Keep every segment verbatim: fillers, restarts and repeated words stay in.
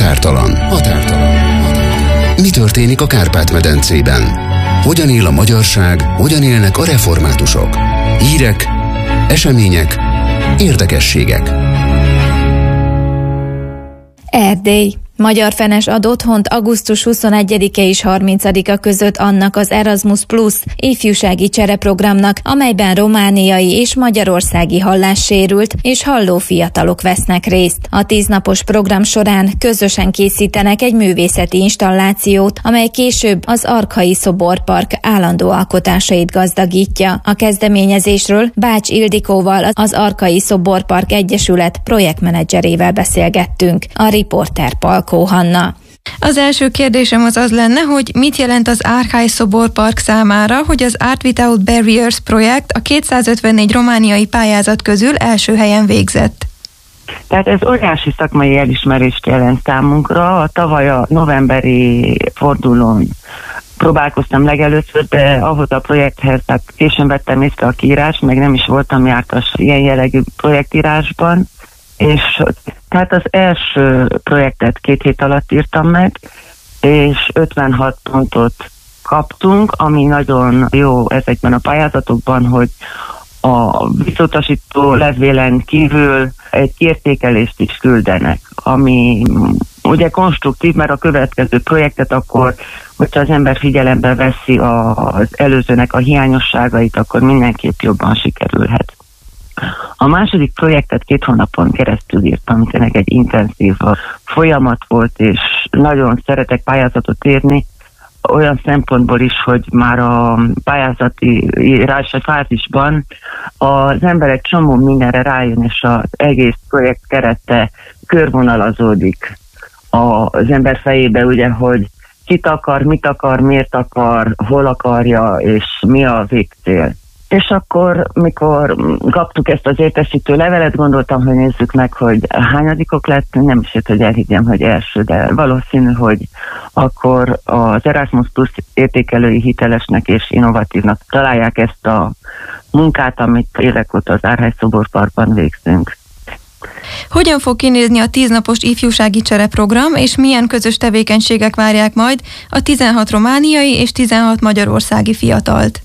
Határtalan. Határtalan. Mi történik a Kárpát-medencében? Hogyan él a magyarság, hogyan élnek a reformátusok? Hírek, események, érdekességek. Erdély. Magyar fenes ad otthont augusztus huszonegyedike és harmincadika között annak az Erasmus Plus ifjúsági csereprogramnak, amelyben romániai és magyarországi hallássérült és halló fiatalok vesznek részt. A tíznapos program során közösen készítenek egy művészeti installációt, amely később az Arkai Szoborpark állandó alkotásait gazdagítja. A kezdeményezésről Bács Ildikóval, az Arkai Szoborpark Egyesület projektmenedzserével beszélgettünk. A riporter Palkó Hanna. Az első kérdésem az az lenne, hogy mit jelent az Arkai Szoborpark számára, hogy az Art Without Barriers projekt a kétszázötvennégy romániai pályázat közül első helyen végzett. Tehát ez óriási szakmai elismerést jelent számunkra. A tavaly a novemberi fordulón próbálkoztam legelőször, de ahhoz a projekthez, tehát későn vettem észre a kiírást, meg nem is voltam jártas ilyen jellegű projektírásban, és tehát az első projektet két hét alatt írtam meg, és ötvenhat pontot kaptunk, ami nagyon jó ezekben a pályázatokban, hogy a visszautasító levélen kívül egy kiértékelést is küldenek, ami ugye konstruktív, mert a következő projektet akkor, hogyha az ember figyelembe veszi az előzőnek a hiányosságait, akkor mindenképp jobban sikerülhet. A második projektet két hónapon keresztül írtam, tényleg egy intenzív folyamat volt, és nagyon szeretek pályázatot írni, olyan szempontból is, hogy már a pályázati írási fázisban az ember egy csomó mindenre rájön, és az egész projekt kerete körvonalazódik az ember fejébe, ugye, hogy kit akar, mit akar, miért akar, hol akarja, és mi a végcél. És akkor, mikor kaptuk ezt az értesítő levelet, gondoltam, hogy nézzük meg, hogy hányadikok lett, nem is jött, hogy elhiggyem, hogy első, de valószínű, hogy akkor az Erasmus Plus értékelői hitelesnek és innovatívnak találják ezt a munkát, amit évek óta az Arkai Szoborparkban végzünk. Hogyan fog kinézni a tíznapos ifjúsági csereprogram, és milyen közös tevékenységek várják majd a tizenhat romániai és tizenhat magyarországi fiatalt?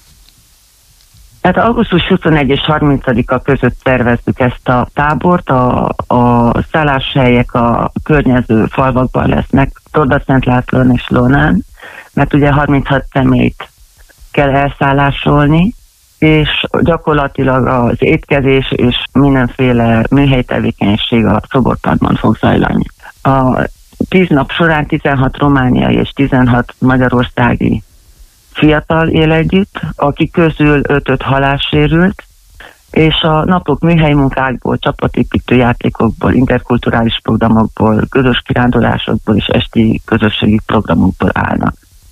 Tehát augusztus huszonegyedike és harmincadika között tervezzük ezt a tábort, a, a szálláshelyek a környező falvakban lesznek, Torda-Szent Lászlón és Lónán, mert ugye harminchat személyt kell elszállásolni, és gyakorlatilag az étkezés és mindenféle műhelyi tevékenység a Szoborparkban fog zajlani. A tíz nap során tizenhat romániai és tizenhat magyarországi fiatal él együtt, akik közül öt-öt hallássérült, és a napok műhelyi munkákból, csapatépítő játékokból, interkulturális programokból, közös kirándulásokból és esti közösségi programokból állnak.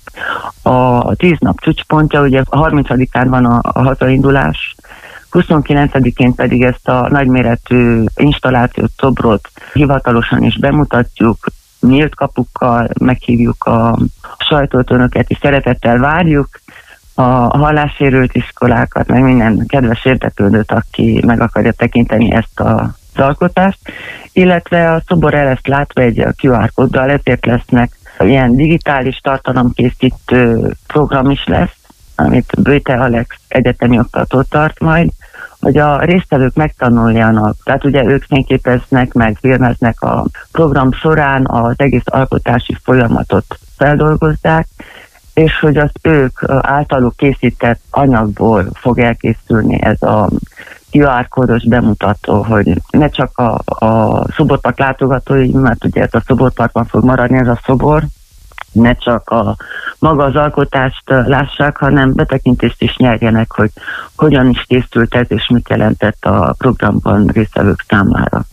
A tíz nap csúcspontja, ugye a harmincadikán van a, a hazaindulás, huszonkilencedikén pedig ezt a nagyméretű installációt, szobrot hivatalosan is bemutatjuk, nyílt kapukkal, meghívjuk a sajtót, önöket is szeretettel várjuk, a hallássérült iskolákat, meg minden kedves érdeklődőt, aki meg akarja tekinteni ezt az alkotást, illetve a szobor el lesz látva egy kú er kóddal, ezért lesznek ilyen digitális tartalomkészítő program is lesz, amit Böjte Alex egyetemi oktató tart majd, hogy a résztvevők megtanuljanak, tehát ugye ők fényképeznek, meg filmeznek a program során, az egész alkotási folyamatot feldolgozzák, és hogy az ők általuk készített anyagból fog elkészülni ez a kú er kódos bemutató, hogy ne csak a, a szoborpark látogatói, mert ugye ez a szoborparkban fog maradni ez a szobor, ne csak a maga az alkotást lássák, hanem betekintést is nyerjenek, hogy hogyan is készült ez, és mit jelentett a programban résztvevők számára.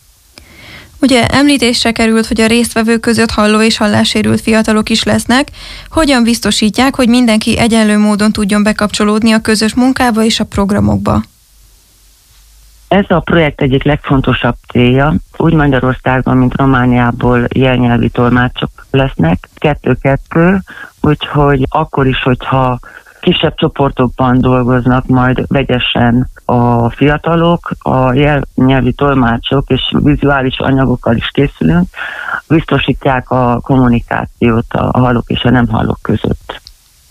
Ugye említésre került, hogy a résztvevők között halló és hallássérült fiatalok is lesznek. Hogyan biztosítják, hogy mindenki egyenlő módon tudjon bekapcsolódni a közös munkába és a programokba? Ez a projekt egyik legfontosabb célja. Úgy Magyarországon, mint Romániából jelnyelvi tolmácsok lesznek, kettő-kettő, úgyhogy akkor is, hogyha kisebb csoportokban dolgoznak majd vegyesen a fiatalok, a jelnyelvi tolmácsok és vizuális anyagokkal is készülünk, biztosítják a kommunikációt a hallók és a nem hallók között.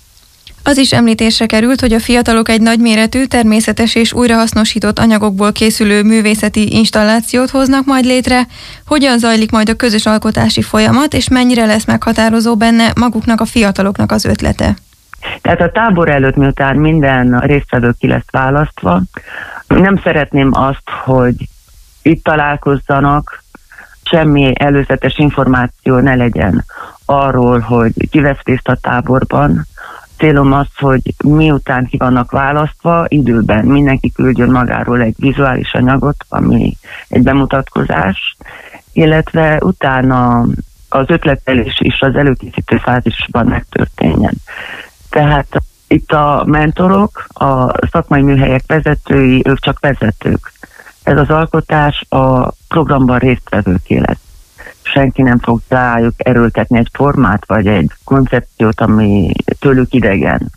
Az is említésre került, hogy a fiatalok egy nagyméretű, természetes és újrahasznosított anyagokból készülő művészeti installációt hoznak majd létre. Hogyan zajlik majd a közös alkotási folyamat, és mennyire lesz meghatározó benne maguknak a fiataloknak az ötlete? Tehát a tábor előtt, miután minden résztvevő ki lesz választva, nem szeretném azt, hogy itt találkozzanak, semmi előzetes információ ne legyen arról, hogy ki vesz részt a táborban. Célom az, hogy miután ki vannak választva, időben mindenki küldjön magáról egy vizuális anyagot, ami egy bemutatkozás, illetve utána az ötletelés is az előkészítő fázisban megtörténjen. Tehát itt a mentorok, a szakmai műhelyek vezetői, ők csak vezetők. Ez az alkotás a programban résztvevőké lesz. Senki nem fog rájuk erőltetni egy formát, vagy egy koncepciót, ami tőlük idegen.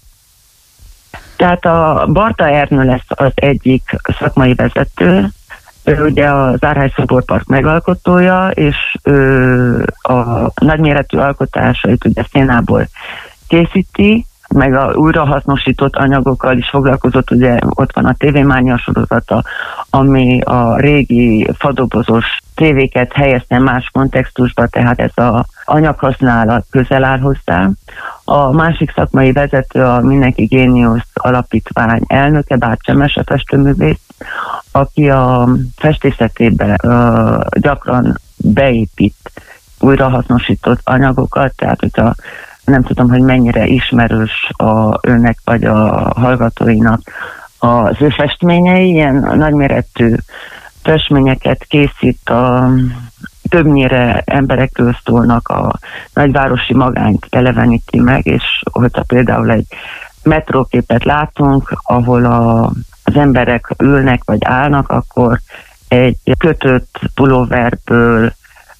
Tehát a Barta Ernő lesz az egyik szakmai vezető, ő ugye az Árhály Szoborpark megalkotója, és ő a nagyméretű alkotásait ugye szénából készíti, meg a újrahasznosított anyagokkal is foglalkozott, ugye ott van a tévémánia sorozata, ami a régi fadobozos tévéket helyezte más kontextusba, tehát ez az anyaghasználat közel áll hozzá. A másik szakmai vezető a Mindenki Géniusz alapítvány elnöke, Bács Emese festőművész, aki a festészetébe uh, gyakran beépít újrahasznosított anyagokat, tehát hogyha nem tudom, hogy mennyire ismerős a önnek vagy a hallgatóinak az ő festményei, ilyen nagyméretű festményeket készít, a, többnyire emberekről szólnak, a nagyvárosi magányt eleveníti meg, és hogyha például egy metróképet látunk, ahol a, az emberek ülnek vagy állnak, akkor egy kötött pulóverből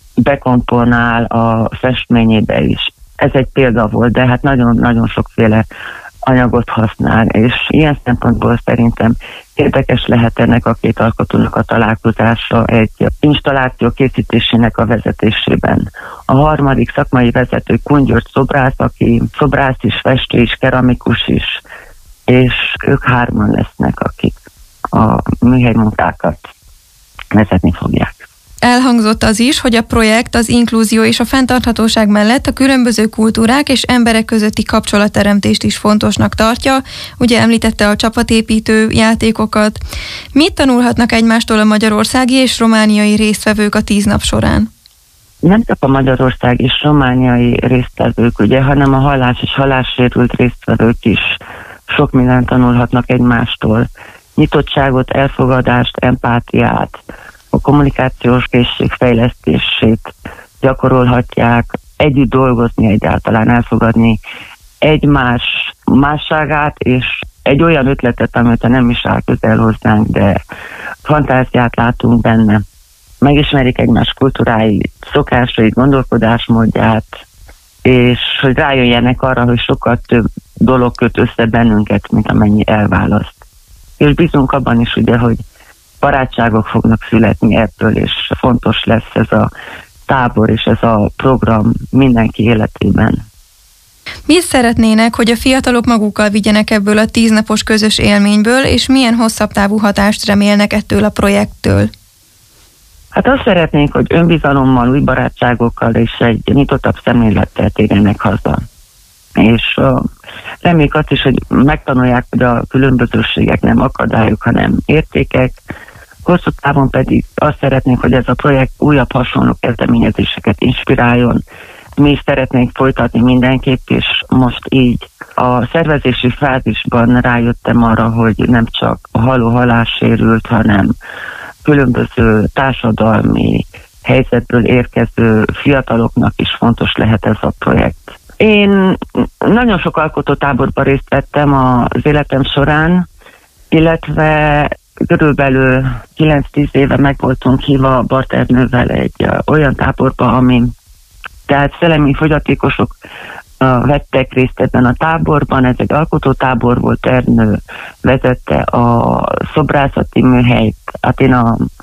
bekomponál a festményébe is. Ez egy példa volt, de hát nagyon-nagyon sokféle anyagot használ, és ilyen szempontból szerintem érdekes lehet ennek a két alkotónak a találkozása egy installáció készítésének a vezetésében. A harmadik szakmai vezető Kun György szobrász, aki szobrász is, festő is, keramikus is, és ők hárman lesznek, akik a műhely munkákat vezetni fogják. Elhangzott az is, hogy a projekt az inkluzió és a fenntarthatóság mellett a különböző kultúrák és emberek közötti kapcsolatteremtést is fontosnak tartja. Ugye említette a csapatépítő játékokat. Mit tanulhatnak egymástól a magyarországi és romániai résztvevők a tíz nap során? Nem csak a magyarországi és romániai résztvevők, ugye, hanem a hallás és hallássérült résztvevők is sok mindent tanulhatnak egymástól. Nyitottságot, elfogadást, empátiát, a kommunikációs készség fejlesztését gyakorolhatják, együtt dolgozni egyáltalán, elfogadni egymás másságát, és egy olyan ötletet, amit nem is áll közel hozzánk, de fantáziát látunk benne. Megismerik egymás kultúráit, szokásait, gondolkodásmódját, és hogy rájöjjenek arra, hogy sokkal több dolog köt össze bennünket, mint amennyi elválaszt. És bízunk abban is, ugye, hogy barátságok fognak születni ebből, és fontos lesz ez a tábor és ez a program mindenki életében. Mit szeretnének, hogy a fiatalok magukkal vigyenek ebből a tíznapos közös élményből, és milyen hosszabb távú hatást remélnek ettől a projekttől? Hát azt szeretnénk, hogy önbizalommal, új barátságokkal és egy nyitottabb szemlélettel térjenek haza. És uh, reméljük azt is, hogy megtanulják, hogy a különbözőségek nem akadályok, hanem értékek. Hosszú távon pedig azt szeretnénk, hogy ez a projekt újabb hasonló kezdeményezéseket inspiráljon. Mi is szeretnénk folytatni mindenképp, és most így a szervezési fázisban rájöttem arra, hogy nem csak a halló-hallássérült, hanem különböző társadalmi helyzetből érkező fiataloknak is fontos lehet ez a projekt. Én nagyon sok alkotótáborban részt vettem az életem során, illetve körülbelül kilenc-tíz éve meg voltunk hívva Barta Ernővel egy olyan táborba, ami tehát szellemi fogyatékosok uh, vettek részt ebben a táborban. Ez egy alkotótábor volt, Ernő vezette a szobrászati műhelyt, hát én a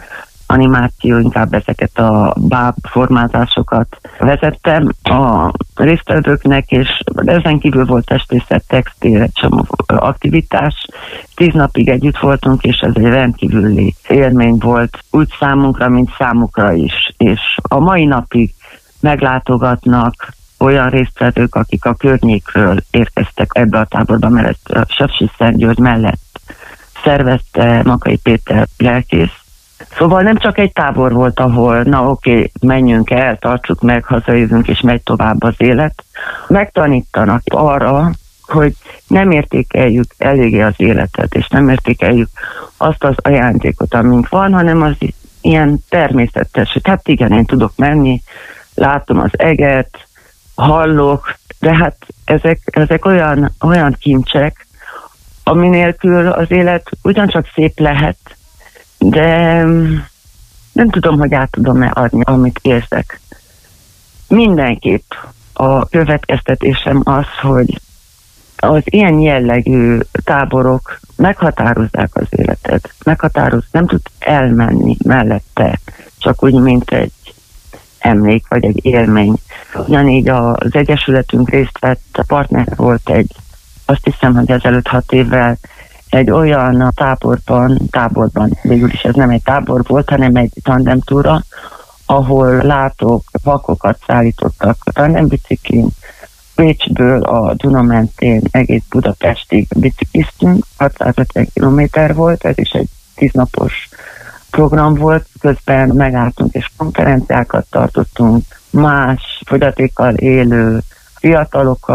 animáció, inkább ezeket a báb formázásokat vezettem a résztvevőknek, és ezen kívül volt testészet, textil, egy csomó aktivitás. Tíz napig együtt voltunk, és ez egy rendkívüli élmény volt, úgy számunkra, mint számukra is. És a mai napig meglátogatnak olyan résztvevők, akik a környékről érkeztek ebbe a táborba, mert ezt a Sepsiszentgyörgy mellett szervezte Makai Péter lelkész. Szóval nem csak egy tábor volt, ahol na oké, okay, menjünk el, tartsuk meg, hazajövünk, és megy tovább az élet. Megtanítanak arra, hogy nem értékeljük eléggé az életet, és nem értékeljük azt az ajándékot, amink van, hanem az ilyen természetes, hogy hát igen, én tudok menni, látom az eget, hallok, de hát ezek, ezek olyan, olyan kincsek, ami nélkül az élet ugyancsak szép lehet, de nem tudom, hogy át tudom-e adni, amit érzek. Mindenképp a következtetésem az, hogy az ilyen jellegű táborok meghatározzák az életet, meghatároz, nem tud elmenni mellette, csak úgy, mint egy emlék, vagy egy élmény. Ugyanígy az Egyesületünk részt vett, a partner volt egy, azt hiszem, hogy ezelőtt hat évvel egy olyan táborban, táborban, végül is ez nem egy tábor volt, hanem egy tandemtúra, ahol látók, vakokat szállítottak tandembiciklin, Pécsből a Duna mentén egész Budapestig bicikliztünk, hatszázötven kilométer volt, ez is egy tíznapos program volt, közben megálltunk és konferenciákat tartottunk más fogyatékkal élő fiatalokkal,